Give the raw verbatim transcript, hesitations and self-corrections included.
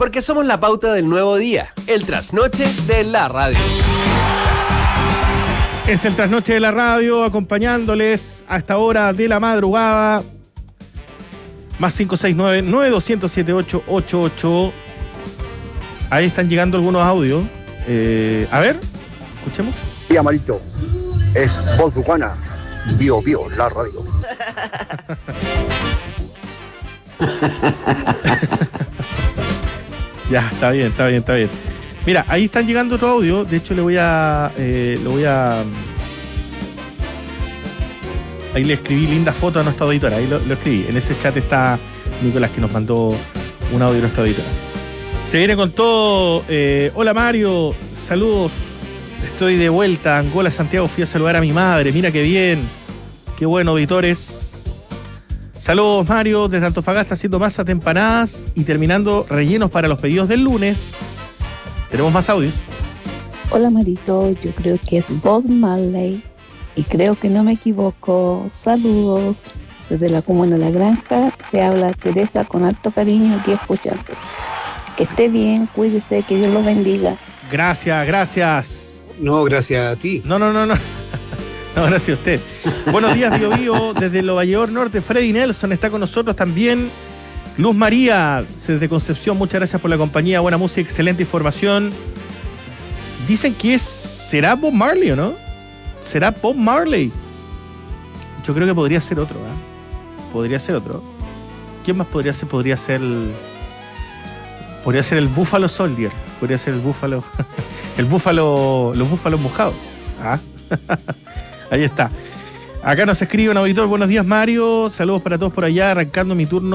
porque somos la pauta del nuevo día, el trasnoche de la radio. Es el trasnoche de la radio, acompañándoles a esta hora de la madrugada. Más cinco seis nueve, nueve dos cero siete, ocho ocho ocho. Ahí están llegando algunos audios. Eh, a ver, escuchemos. Sí, Amarito, es Voz Bucana, Bio Bio, la radio. Ya, está bien, está bien, está bien. Mira, ahí están llegando otro audio. De hecho, le voy a. Eh, lo voy a. Ahí le escribí linda foto a nuestra auditora. Ahí lo, lo escribí. En ese chat está Nicolás, que nos mandó un audio de nuestra auditora. Se viene con todo. Eh, hola Mario, saludos. Estoy de vuelta. Angola, Santiago. Fui a saludar a mi madre. Mira qué bien. Qué bueno, auditores. Saludos Mario, desde Antofagasta haciendo masas de empanadas y terminando rellenos para los pedidos del lunes. Tenemos más audios. Hola Marito, yo creo que es Bob Marley y creo que no me equivoco. Saludos desde la comuna de La Granja. Te habla Teresa con alto cariño aquí escuchando. Que esté bien, cuídese, que Dios los bendiga. Gracias, gracias. No, gracias a ti. No, no, no, no. No, gracias a usted. Buenos días, Bio Bio, desde Lo Valledor Norte. Freddy Nelson está con nosotros también. Luz María, desde Concepción, muchas gracias por la compañía, buena música, excelente información. Dicen que es, ¿será Bob Marley o no? ¿Será Bob Marley? Yo creo que podría ser otro, ¿eh? Podría ser otro. ¿Quién más podría ser? Podría ser el... Podría ser el Buffalo Soldier. Podría ser el Búfalo... el Búfalo... Los Búfalos mojados. ¿Ah? Ahí está. Acá nos escribe un auditor, buenos días Mario, saludos para todos por allá, arrancando mi turno